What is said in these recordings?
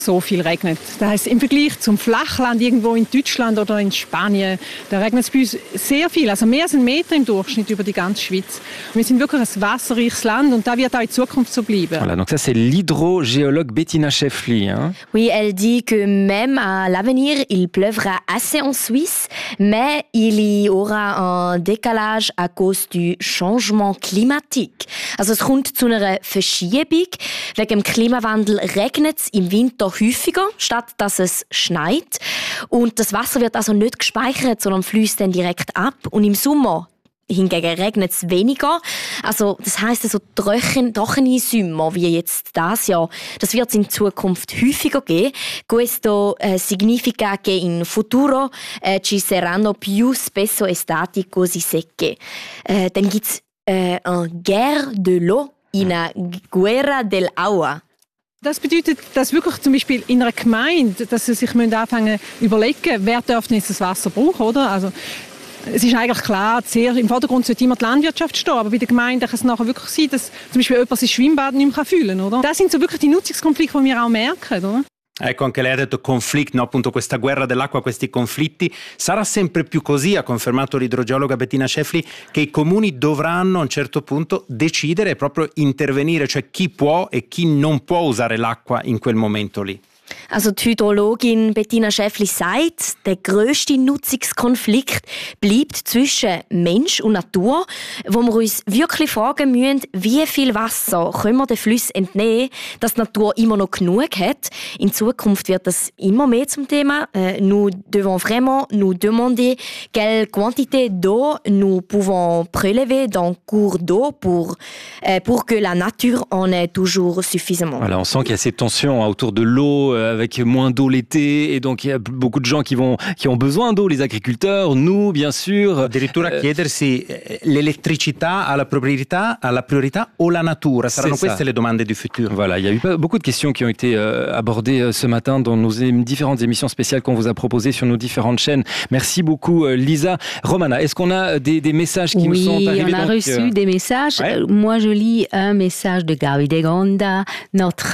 so viel regnet. Das heisst, im Vergleich zum Flachland irgendwo in Deutschland oder in Spanien, da regnet es bei uns sehr viel, also mehr als 1 Meter im Durchschnitt über die ganze Schweiz. Und wir sind wirklich ein wasserreiches Land und das wird auch in Zukunft so bleiben. Voilà, donc ça c'est l'hydrogéologue Bettina Schäffli. Hein. Oui, elle dit que même à l'avenir, il pleuvra assez en Suisse, mais il y aura un décalage à cause du changement climatique. Also es kommt zu einer Verschiebung. Wegen dem Klimawandel regnet es im Winter häufiger, statt dass es schneit. Und das Wasser wird also nicht gespeichert, sondern fließt dann direkt ab. Und im Sommer hingegen regnet es weniger. Also, das heisst, so trockene Sommer wie jetzt das Jahr, das wird es in Zukunft häufiger geben. Questo significa che in futuro ci saranno più spesso estati così secche. Dann gibt es eine Guerre de l'eau, una guerra del agua. Das bedeutet, dass wirklich zum Beispiel in einer Gemeinde, dass sie sich anfangen zu überlegen, wer darf denn jetzt das Wasser brauchen, oder? Also, es ist eigentlich klar, im Vordergrund sollte immer die Landwirtschaft stehen, aber bei den Gemeinden kann es nachher wirklich sein, dass zum Beispiel jemand sein Schwimmbad nicht mehr fühlen kann, oder? Das sind so wirklich die Nutzungskonflikte, die wir auch merken, oder? Ecco, anche lei ha detto conflict, no? Appunto questa guerra dell'acqua, questi conflitti. Sarà sempre più così, ha confermato l'idrogeologa Bettina Schäffli, che i comuni dovranno a un certo punto decidere e proprio intervenire, cioè chi può e chi non può usare l'acqua in quel momento lì. Also die Hydrologin Bettina Schäffli sagt, der grösste Nutzungskonflikt bleibt zwischen Mensch und Natur, wo wir uns wirklich fragen müssen, wie viel Wasser können wir den Flüssen entnehmen, dass die Natur immer noch genug hat. In Zukunft wird das immer mehr zum Thema. Nous devons vraiment nous demander quelle quantité d'eau nous pouvons prélever dans cours d'eau pour que la nature en ait toujours suffisamment. Voilà, on sent qu'il y a ces tensions autour de l'eau, avec moins d'eau l'été, et donc il y a beaucoup de gens qui ont besoin d'eau, les agriculteurs, nous bien sûr. Addirittura chiedersi l'elettricità alla priorità o la natura, saranno queste le domande du futur. Voilà, il y a eu beaucoup de questions qui ont été abordées ce matin dans nos différentes émissions spéciales qu'on vous a proposées sur nos différentes chaînes. Merci beaucoup Lisa. Romana, est-ce qu'on a des messages qui nous sont arrivés? Oui, on a reçu des messages. Ouais. Moi je lis un message de Gabi De Gonda, notre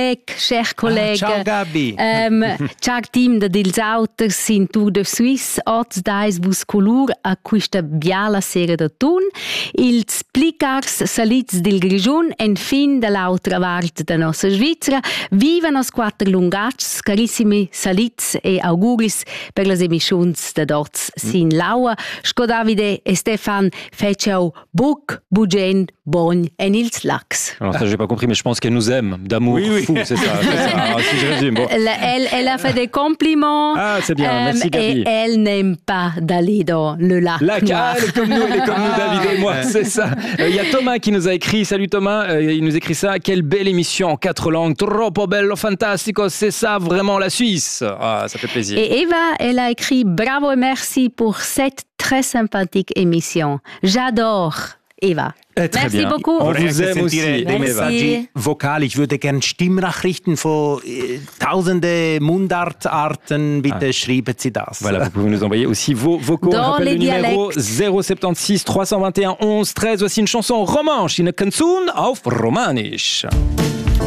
cher collègue. Ciao Gabi. Ciao team dils Autos sind Tour de Suisse, oz dais bus colur a questa biala sera de tun, ils plicars salits del Grigion en fin de l'altra part de nostra Svizzera, viva nos quattro lungats, carissimi salits e auguris per les emissions de dots sin laua, sco Davide e Stefan fecciau buc, bugen, bon en ils lacs. Alors ça j'ai pas compris, mais je pense qu'elle nous aime d'amour fou, c'est ça. Alors, si je résume, bon. Elle a fait des compliments. Ah, c'est bien, merci Gabi. Et elle n'aime pas d'aller dans le lac noir. Elle est comme nous, David et moi, c'est ça. Il y a Thomas qui nous a écrit, salut Thomas, il nous écrit ça, quelle belle émission en 4 langues, troppo bello, fantastico, c'est ça vraiment la Suisse. Ah, ça fait plaisir. Et Eva, elle a écrit bravo et merci pour cette très sympathique émission. J'adore. Eva. Très Merci bien. beaucoup. Vorrei anche sentire sentire dei messaggi vocali. Ich würde gerne Stimmnachrichten von tausende Mundartarten. Bitte schreiben Sie das. Voilà, vous pouvez nous envoyer aussi vos vocaux. Dans On rappelle les le numéro dialectes. 076 321 11 13. Voici une chanson romanche, une canzone auf Romanisch.